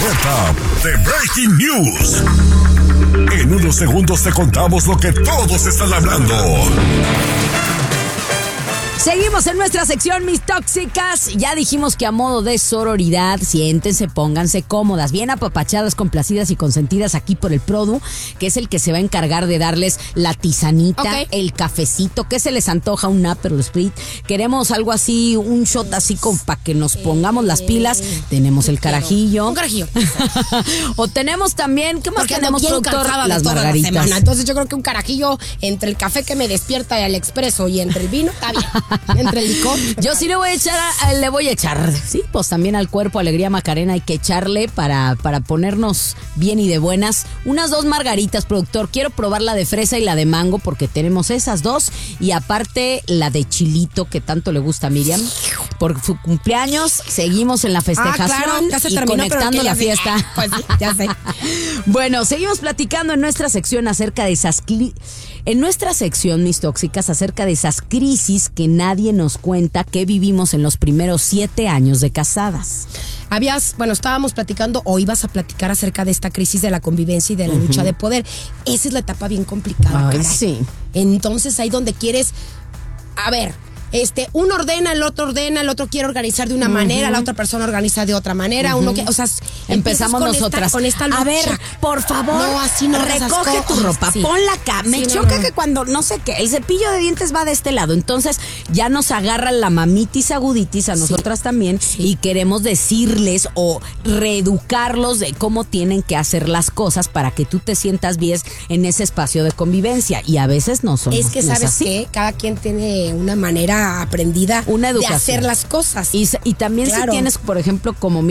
alerta de Breaking News. En unos segundos te contamos lo que todos están hablando. Seguimos en nuestra sección Mis Tóxicas. Ya dijimos que a modo de sororidad, siéntense, pónganse cómodas, bien apapachadas, complacidas y consentidas aquí por el Produ, que es el que se va a encargar de darles la tisanita, el cafecito, que se les antoja, un Aperol Spritz. Queremos algo así, un shot así como para que nos pongamos las pilas. Tenemos el carajillo. Un carajillo. O tenemos también, ¿qué más porque tenemos, productor? Las margaritas. Entonces yo creo que un carajillo entre el café que me despierta y el expreso y entre el vino, está bien. Entre el licor. Yo sí le voy a echar, sí, pues también al cuerpo alegría Macarena hay que echarle para ponernos bien y de buenas. Unas 2 margaritas, productor. Quiero probar la de fresa y la de mango porque tenemos esas 2 y aparte la de chilito que tanto le gusta a Miriam. Por su cumpleaños seguimos en la festejación ya se y terminó, conectando la fiesta. Pues sí, ya sé. Bueno, seguimos platicando en nuestra sección acerca de esas en nuestra sección Mis Tóxicas, acerca de esas crisis que nadie nos cuenta que vivimos en los primeros 7 años de casadas. Estábamos platicando o ibas a platicar acerca de esta crisis de la convivencia y de la lucha de poder. Esa es la etapa bien complicada. Ay, sí. Entonces ahí donde quieres, a ver, uno ordena, el otro quiere organizar de una manera, la otra persona organiza de otra manera, empezamos nosotras con esta lucha. A ver, por favor, no, así no, recoge tu ropa, ponla acá. Me choca que cuando, no sé qué, el cepillo de dientes va de este lado, entonces ya nos agarra la mamitis aguditis a nosotras también y queremos decirles o reeducarlos de cómo tienen que hacer las cosas para que tú te sientas bien en ese espacio de convivencia y a veces no son. Es que sabes que cada quien tiene una manera aprendida una educación de hacer las cosas y también si tienes, por ejemplo, como